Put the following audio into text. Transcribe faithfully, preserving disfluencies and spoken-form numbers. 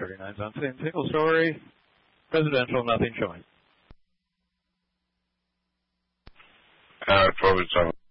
thirty-nine's on scene. Single story, residential, nothing showing. Uh, forward seven.